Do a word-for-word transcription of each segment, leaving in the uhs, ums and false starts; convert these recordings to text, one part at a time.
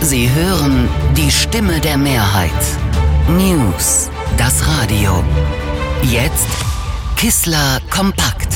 Sie hören die Stimme der Mehrheit. News, das Radio. Jetzt Kissler kompakt.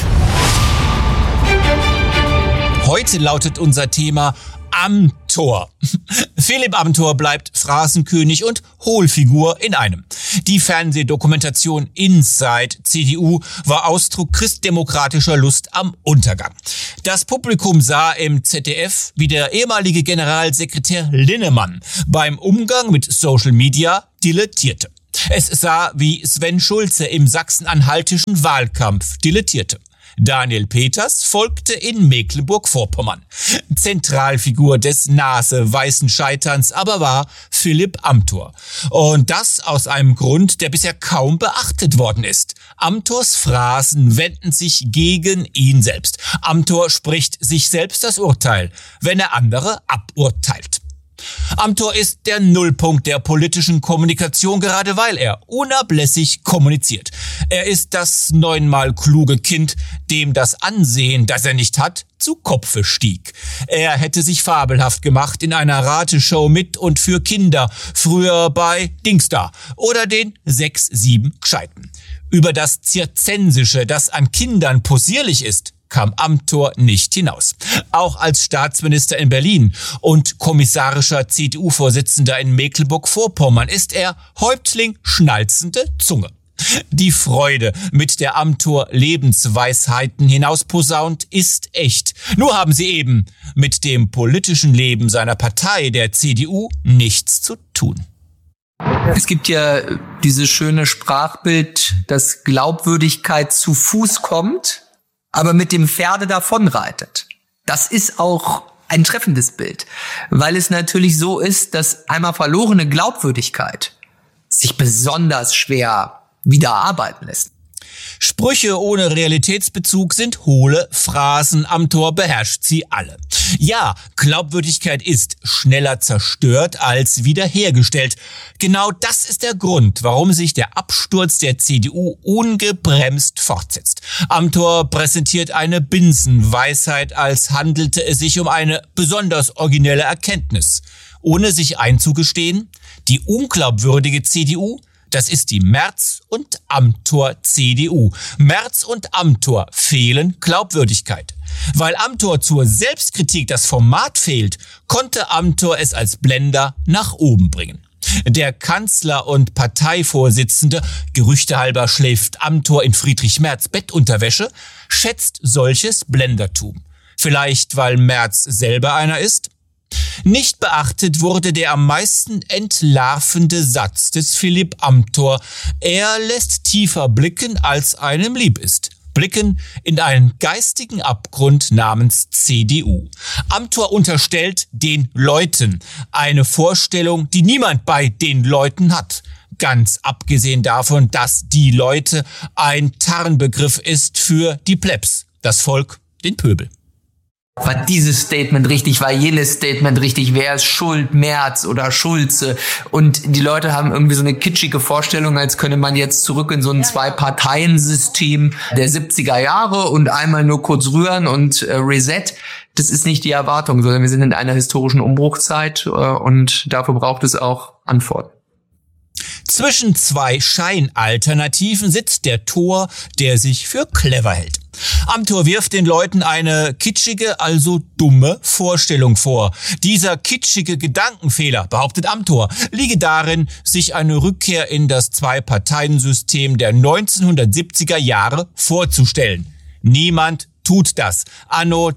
Heute lautet unser Thema Amthor. Philipp Amthor bleibt Phrasenkönig und Hohlfigur in einem. Die Fernsehdokumentation Inside C D U war Ausdruck christdemokratischer Lust am Untergang. Das Publikum sah im Z D F, wie der ehemalige Generalsekretär Linnemann beim Umgang mit Social Media dilettierte. Es sah, wie Sven Schulze im sachsen-anhaltischen Wahlkampf dilettierte. Daniel Peters folgte in Mecklenburg-Vorpommern. Zentralfigur des naseweißen Scheiterns aber war Philipp Amthor. Und das aus einem Grund, der bisher kaum beachtet worden ist. Amthors Phrasen wenden sich gegen ihn selbst. Amthor spricht sich selbst das Urteil, wenn er andere aburteilt. Amthor ist der Nullpunkt der politischen Kommunikation, gerade weil er unablässig kommuniziert. Er ist das neunmal kluge Kind, dem das Ansehen, das er nicht hat, zu Kopfe stieg. Er hätte sich fabelhaft gemacht in einer Rateshow mit und für Kinder, früher bei Dingsda oder den sechs, sieben Gescheiten. Über das Zirzensische, das an Kindern possierlich ist, kam Amthor nicht hinaus. Auch als Staatsminister in Berlin und kommissarischer C D U-Vorsitzender in Mecklenburg-Vorpommern ist er Häuptling schnalzende Zunge. Die Freude, mit der Amthor Lebensweisheiten hinausposaunt, ist echt. Nur haben sie eben mit dem politischen Leben seiner Partei, der C D U, nichts zu tun. Es gibt ja dieses schöne Sprachbild, dass Glaubwürdigkeit zu Fuß kommt, aber mit dem Pferde davonreitet. Das ist auch ein treffendes Bild, weil es natürlich so ist, dass einmal verlorene Glaubwürdigkeit sich besonders schwer wieder erarbeiten lässt. Sprüche ohne Realitätsbezug sind hohle Phrasen. Amthor beherrscht sie alle. Ja, Glaubwürdigkeit ist schneller zerstört als wiederhergestellt. Genau das ist der Grund, warum sich der Absturz der C D U ungebremst fortsetzt. Amthor präsentiert eine Binsenweisheit, als handelte es sich um eine besonders originelle Erkenntnis. Ohne sich einzugestehen, die unglaubwürdige C D U, das ist die Merz- und Amthor-C D U. Merz und Amthor fehlen Glaubwürdigkeit. Weil Amthor zur Selbstkritik das Format fehlt, konnte Amthor es als Blender nach oben bringen. Der Kanzler und Parteivorsitzende, gerüchtehalber schläft Amthor in Friedrich Merz Bettunterwäsche, schätzt solches Blendertum. Vielleicht, weil Merz selber einer ist? Nicht beachtet wurde der am meisten entlarvende Satz des Philipp Amthor. Er lässt tiefer blicken, als einem lieb ist. Blicken in einen geistigen Abgrund namens C D U. Amthor unterstellt den Leuten eine Vorstellung, die niemand bei den Leuten hat. Ganz abgesehen davon, dass die Leute ein Tarnbegriff ist für die Plebs, das Volk, den Pöbel. War dieses Statement richtig, war jenes Statement richtig, wer ist schuld, Merz oder Schulze? Und die Leute haben irgendwie so eine kitschige Vorstellung, als könne man jetzt zurück in so ein Zwei-Parteien-System der siebziger Jahre und einmal nur kurz rühren und äh, Reset. Das ist nicht die Erwartung, sondern wir sind in einer historischen Umbruchzeit äh, und dafür braucht es auch Antworten. Zwischen zwei Scheinalternativen sitzt der Tor, der sich für clever hält. Amthor wirft den Leuten eine kitschige, also dumme Vorstellung vor. Dieser kitschige Gedankenfehler, behauptet Amthor, liege darin, sich eine Rückkehr in das Zwei-Parteien-System der neunzehnhundertsiebziger Jahre vorzustellen. Niemand tut das. Anno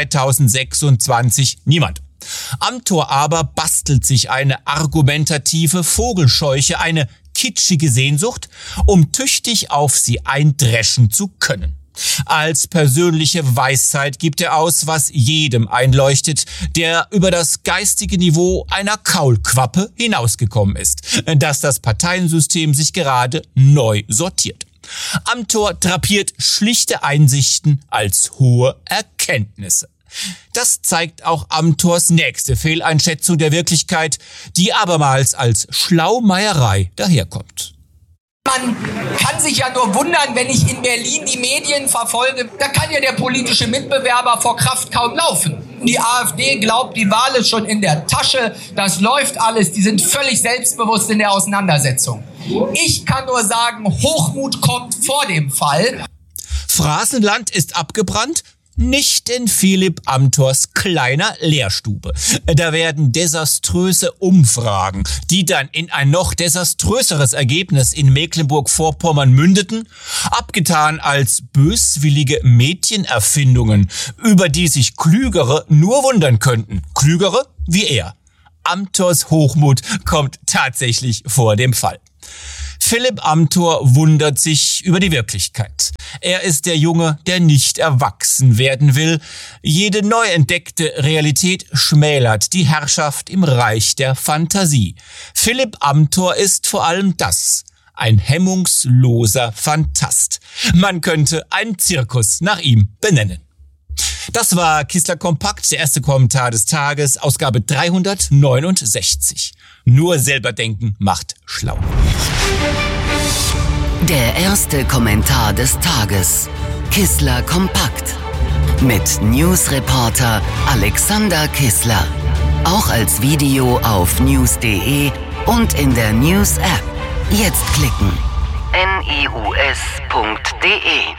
zweitausendsechsundzwanzig niemand. Amthor aber bastelt sich eine argumentative Vogelscheuche, eine kitschige Sehnsucht, um tüchtig auf sie eindreschen zu können. Als persönliche Weisheit gibt er aus, was jedem einleuchtet, der über das geistige Niveau einer Kaulquappe hinausgekommen ist, dass das Parteiensystem sich gerade neu sortiert. Amthor drapiert schlichte Einsichten als hohe Erkenntnisse. Das zeigt auch Amthors nächste Fehleinschätzung der Wirklichkeit, die abermals als Schlaumeierei daherkommt. Man kann sich ja nur wundern, wenn ich in Berlin die Medien verfolge, da kann ja der politische Mitbewerber vor Kraft kaum laufen. Die AfD glaubt, die Wahl ist schon in der Tasche. Das läuft alles. Die sind völlig selbstbewusst in der Auseinandersetzung. Ich kann nur sagen, Hochmut kommt vor dem Fall. Phrasenland ist abgebrannt? Nicht in Philipp Amthors kleiner Lehrstube. Da werden desaströse Umfragen, die dann in ein noch desaströseres Ergebnis in Mecklenburg-Vorpommern mündeten, abgetan als böswillige Mädchenerfindungen, über die sich Klügere nur wundern könnten. Klügere wie er. Amthors Hochmut kommt tatsächlich vor dem Fall. Philipp Amthor wundert sich über die Wirklichkeit. Er ist der Junge, der nicht erwachsen werden will. Jede neu entdeckte Realität schmälert die Herrschaft im Reich der Fantasie. Philipp Amthor ist vor allem das: ein hemmungsloser Phantast. Man könnte einen Zirkus nach ihm benennen. Das war Kistler Kompakt, der erste Kommentar des Tages, Ausgabe dreihundertneunundsechzig. Nur selber denken macht schlau. Der erste Kommentar des Tages. Kistler Kompakt. Mit Newsreporter Alexander Kistler. Auch als Video auf news punkt de und in der News-App. Jetzt klicken. news punkt de